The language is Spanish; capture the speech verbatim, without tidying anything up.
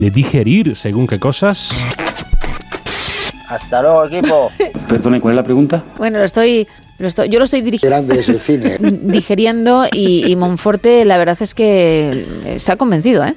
de digerir según qué cosas. Hasta luego, equipo. Perdone, ¿cuál es la pregunta? Bueno, lo estoy, lo estoy yo lo estoy dirigiendo, el cine. digeriendo y, y Monforte, la verdad es que está convencido, ¿eh?